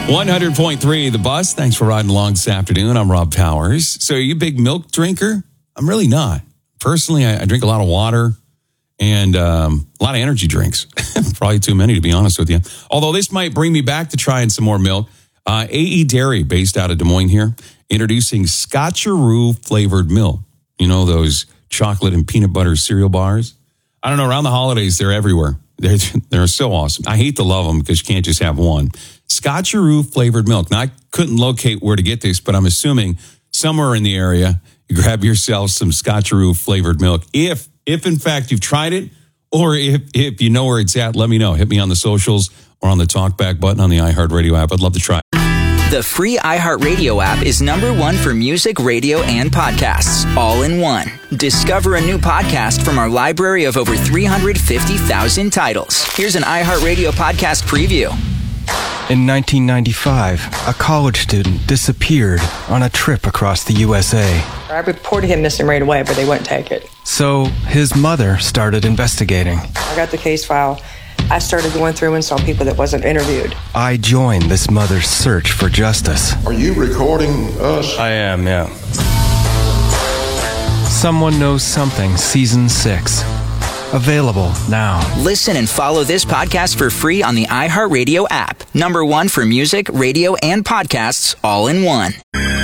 100.3 The Bus. Thanks for riding along this afternoon. I'm Rob Powers. So are you a big milk drinker? I'm really not. Personally, I drink a lot of water and a lot of energy drinks. Probably too many, to be honest with you. Although this might bring me back to trying some more milk. AE Dairy, based out of Des Moines here, introducing Scotcheroo flavored milk. You know, those chocolate and peanut butter cereal bars? I don't know, around the holidays, they're everywhere. They're so awesome. I hate to love them because you can't just have one. Scotcheroo flavored milk. Now, I couldn't locate where to get this, but I'm assuming somewhere in the area, you grab yourself some Scotcheroo flavored milk. If in fact you've tried it, or if you know where it's at, let me know. Hit me on the socials or on the talkback button on the iHeartRadio app. I'd love to try it. The free iHeartRadio app is #1 for music, radio, and podcasts, all in one. Discover a new podcast from our library of over 350,000 titles. Here's an iHeartRadio podcast preview. In 1995, a college student disappeared on a trip across the USA. I reported him missing right away, but they wouldn't take it. So his mother started investigating. I got the case file. I started going through and saw people that wasn't interviewed. I joined this mother's search for justice. Are you recording us? I am, yeah. Someone Knows Something, Season 6. Available now. Listen and follow this podcast for free on the iHeartRadio app. #1 for music, radio, and podcasts, all in one.